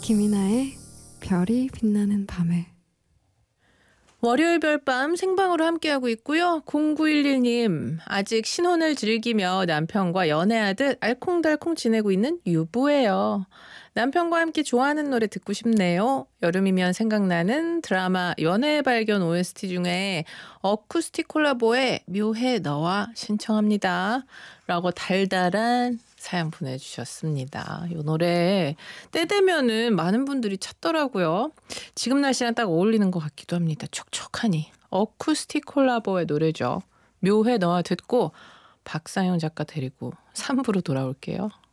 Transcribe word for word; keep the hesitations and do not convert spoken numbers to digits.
김이나의 별이 빛나는 밤에. 월요일 별밤 생방으로 함께하고 있고요. 공구일일 님, 아직 신혼을 즐기며 남편과 연애하듯 알콩달콩 지내고 있는 유부예요. 남편과 함께 좋아하는 노래 듣고 싶네요. 여름이면 생각나는 드라마 연애의 발견 오에스티 중에 어쿠스틱 콜라보의 묘해 너와 신청합니다. 라고 달달한 사연 보내주셨습니다. 이 노래 때 되면은 많은 분들이 찾더라고요. 지금 날씨랑 딱 어울리는 것 같기도 합니다. 촉촉하니. 어쿠스틱 콜라보의 노래죠. 묘해 너와 듣고 박상영 작가 데리고 삼 부로 돌아올게요.